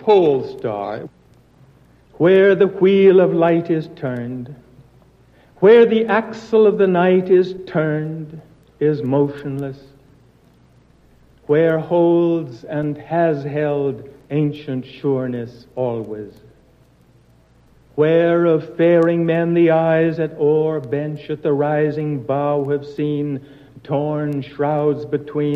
pole star, where the wheel of light is turned, where the axle of the night is turned, is motionless, where holds and has held ancient sureness always, where of faring men the eyes at oar bench at the rising bow have seen torn shrouds between